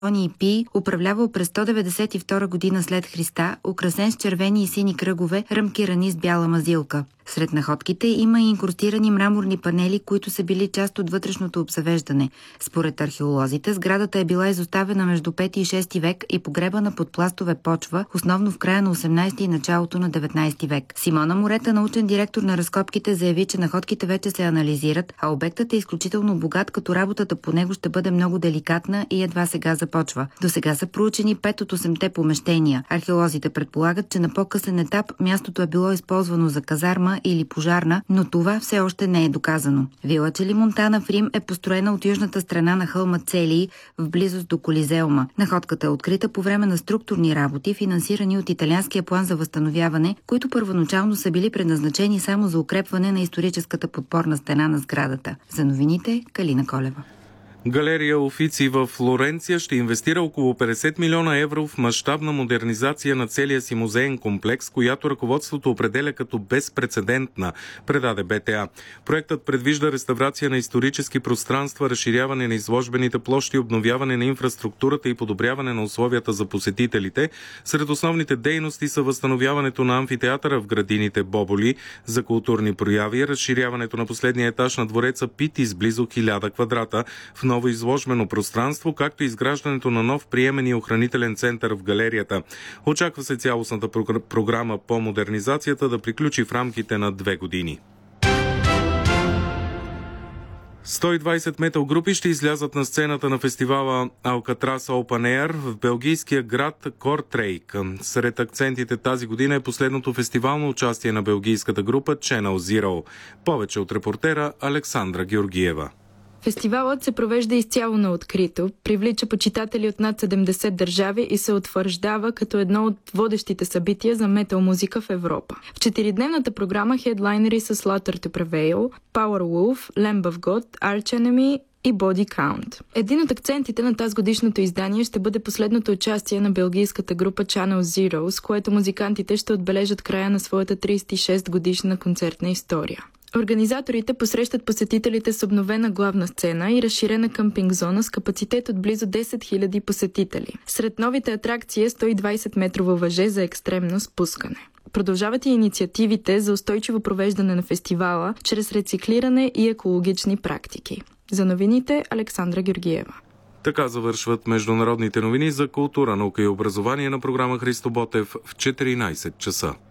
и Пи, управлявал през 192 година след Христа, украсен с червени и сини кръгове, рамкирани с бяла мазилка. Сред находките има и инкрустирани мраморни панели, които са били част от вътрешното обзавеждане. Според археолозите, сградата е била изоставена между 5 и 6 век и погребана под пластове почва, основно в края на 18 и началото на 19 век. Симона Морета, научен директор на разкопките, заяви, че находките вече се анализират, а обектът е изключително богат, като работата по него ще бъде много деликатна и едва сега започва. До сега са проучени 5 от 8-те помещения. Археолозите предполагат, че на по-късен етап мястото е било използвано за казарма или пожарна, но това все още не е доказано. Вила Челимонтана в Рим е построена от южната страна на хълма Целии, в близост до Колизеума. Находката е открита по време на структурни работи, финансирани от италианския план за възстановяване, които първоначално са били предназначени само за укрепване на историческата подпорна стена на сградата. За новините, Калина Колева. Галерия Уфици в Флоренция ще инвестира около 50 милиона евро в мащабна модернизация на целия си музеен комплекс, която ръководството определя като безпрецедентна, предаде БТА. Проектът предвижда реставрация на исторически пространства, разширяване на изложбените площи, обновяване на инфраструктурата и подобряване на условията за посетителите. Сред основните дейности са възстановяването на амфитеатъра в градините Боболи за културни прояви, разширяването на последния етаж на двореца Пити с близо 1000 квадрата, в ново изложбено пространство, както и изграждането на нов приемен и охранителен център в галерията. Очаква се цялостната програма по модернизацията да приключи в рамките на 2 години. 120 метал групи ще излязат на сцената на фестивала Алкатрас Open Air в белгийския град Кортрейк. Сред акцентите тази година е последното фестивално участие на белгийската група Channel Zero. Повече от репортера Александра Георгиева. Фестивалът се провежда изцяло на открито, привлича почитатели от над 70 държави и се утвърждава като едно от водещите събития за метал музика в Европа. В 4-дневната програма хедлайнери са Slaughter to Prevail, Powerwolf, Lamb of God, Arch Enemy и Body Count. Един от акцентите на тазгодишното издание ще бъде последното участие на белгийската група Channel Zero, с което музикантите ще отбележат края на своята 36-годишна концертна история. Организаторите посрещат посетителите с обновена главна сцена и разширена къмпинг зона с капацитет от близо 10 000 посетители. Сред новите атракции е 120-метрово въже за екстремно спускане. Продължават и инициативите за устойчиво провеждане на фестивала чрез рециклиране и екологични практики. За новините, Александра Георгиева. Така завършват международните новини за култура, наука и образование на програма Христо Ботев в 14 часа.